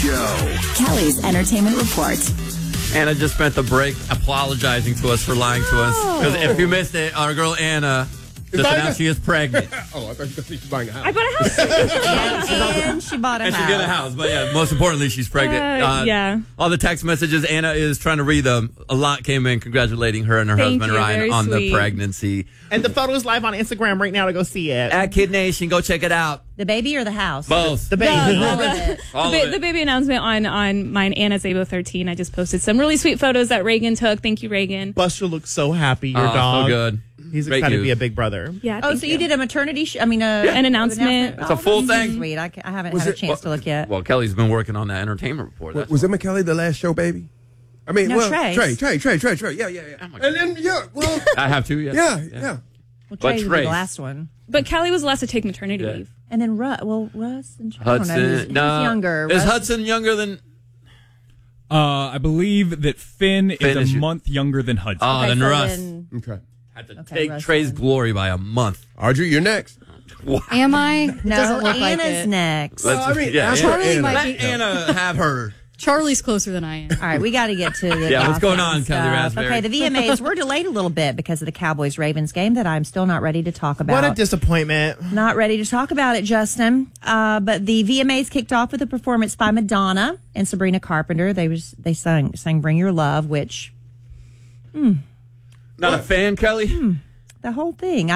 Show. Kelly's Entertainment Report. Anna just spent the break apologizing to us for lying to us. Because if you missed it, our girl Anna just announced she is pregnant. Oh, I thought you were going to buying a house. I bought a house. And she bought a And house. she got a house. But yeah, most importantly, she's pregnant. Yeah. All the text messages, Anna is trying to read them. A lot came in congratulating her and her Thank husband you, Ryan very on the sweet. pregnancy. And the photo is live on Instagram right now to go see it. At Kid Nation, go check it out. The baby or the house? Both. The baby. All of it. The baby announcement on mine, Anna's Abo 13. I just posted some really sweet photos that Reagan took. Thank you, Reagan. Buster looks so happy. Your Oh, dog. so good. He's Great excited to be news. a big brother. Yeah. Oh, thank so you did a maternity an announcement. It's a full that's thing. Sweet. I haven't had a chance to look yet. Well, Kelly's been working on that entertainment report. That's Was Emma Kelly the last show, baby? I mean, No, well, Trace. Trey. Yeah. my And then, well, I have two, yeah. Well, But Trey was Trace. the last one. But Kelly was the last to take maternity Yeah. leave. And then Russ and I don't know, Hudson. who's younger. Is Russ- Hudson younger than... I believe that Finn Finn is is a month younger than Hudson. Oh, Okay, then so Russ. then- okay. Had to Okay, take Russ Trey's then. glory by a month. Audrey, you're next. Am I? No, Doesn't look Anna's like it. next. Well, I mean, yeah, ask Anna- her, Charlie Anna. might Let Anna have her. Charlie's closer than I am. All right, we got to get to the Yeah, what's gossip going on, and Kelly stuff. Raspberry? Okay, the VMAs were delayed a little bit because of the Cowboys-Ravens game that I'm still not ready to talk about. What a disappointment. Not ready to talk about it, Justin. But the VMAs kicked off with a performance by Madonna and Sabrina Carpenter. They sang "Bring Your Love," which Not a fan, Kelly? the whole thing.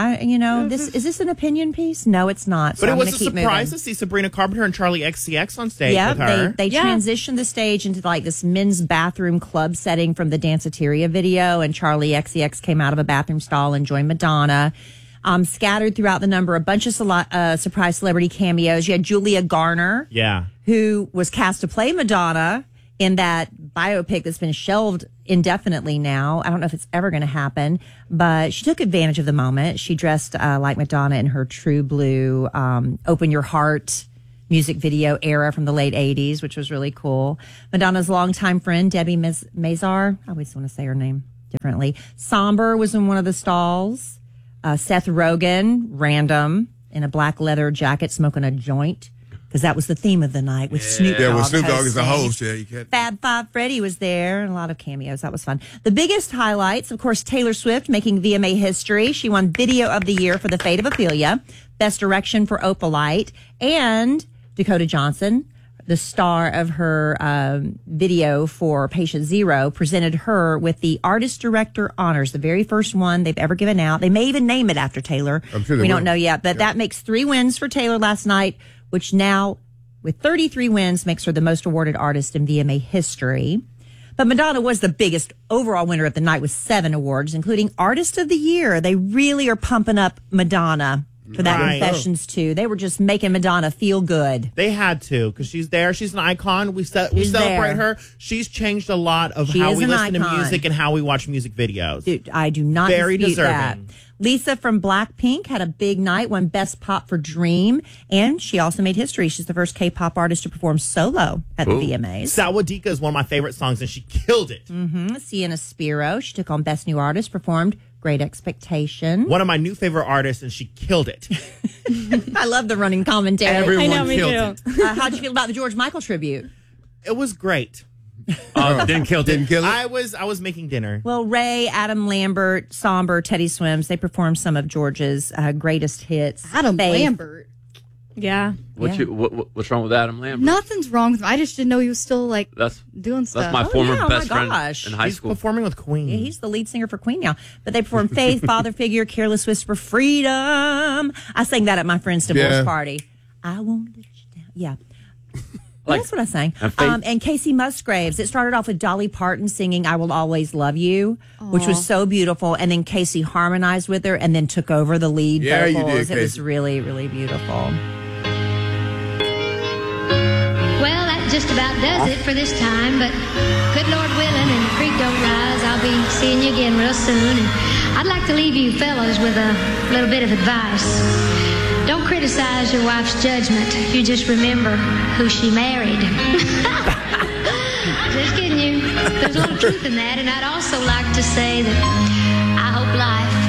Is this an opinion piece? No, it's not. So But I'm it was gonna a keep surprise moving. to see Sabrina Carpenter and Charlie XCX on stage Yeah, with her. they Yeah. transitioned the stage into like this men's bathroom club setting from the Danceteria video, and Charlie XCX came out of a bathroom stall and joined Madonna. Scattered throughout the number, a bunch of surprise celebrity cameos. You had Julia Garner, Yeah. who was cast to play Madonna in that biopic that's been shelved indefinitely now. I don't know if it's ever going to happen, but she took advantage of the moment. She dressed like Madonna in her true blue Open Your Heart music video era from the late 80s, which was really cool. Madonna's longtime friend, Debbie Mazar, I always want to say her name differently. Somber was in one of the stalls. Seth Rogen, random, in a black leather jacket, smoking a joint, because that was the theme of the night with Snoop Dogg. Yeah, well, Snoop Dogg is the hosting. host. Yeah, you can't. Fab Five Freddy was there, and a lot of cameos. That was fun. The biggest highlights, of course, Taylor Swift making VMA history. She won Video of the Year for The Fate of Ophelia, Best Direction for Opalite, and Dakota Johnson, the star of her video for Patient Zero, presented her with the Artist Director Honors, the very first one they've ever given out. They may even name it after Taylor. I'm sure they we will. don't know yet, but that makes 3 wins for Taylor last night, which now, with 33 wins, makes her the most awarded artist in VMA history. But Madonna was the biggest overall winner of the night with 7 awards, including Artist of the Year. They really are pumping up Madonna for that Right. Confessions too. They were just making Madonna feel good. They had to, because she's there. She's an icon. We She's celebrate there. her. She's changed a lot of She how is we an listen to icon. music and how we watch music videos. Dude, I do not Very dispute deserving. that. Lisa from Blackpink had a big night, won Best Pop for Dream, and she also made history. She's the first K-pop artist to perform solo at the VMAs. Sawadika is one of my favorite songs, and she killed it. Sienna Spiro, she took on Best New Artist, performed Great Expectation. One of my new favorite artists, and she killed it. I love the running commentary. Everyone I know, me killed too. it. How'd you feel about the George Michael tribute? It was great. Didn't kill it. I was making dinner. Well, Ray, Adam Lambert, Somber, Teddy Swims, they performed some of George's greatest hits. Adam Faith. Lambert. Yeah. What's wrong with Adam Lambert? Nothing's wrong with him. I just didn't know he was still doing stuff. That's my Oh, former yeah, oh best my friend gosh. in high He's school. performing with Queen. Yeah, he's the lead singer for Queen now. But they performed Faith, Father Figure, Careless Whisper, Freedom. I sang that at my friend's divorce party. I won't let you down. Yeah. That's what I sang. And Faith- And Casey Musgraves. It started off with Dolly Parton singing I Will Always Love You, which was so beautiful. And then Casey harmonized with her and then took over the lead Yeah, you vocals. did, It was Casey. really, really beautiful. Well, that just about does it for this time, but good Lord willing and the creek don't rise, I'll be seeing you again real soon. And I'd like to leave you fellas with a little bit of advice. Don't criticize your wife's judgment. You just remember who she married. Just kidding you. There's a lot of truth in that, and I'd also like to say that I hope life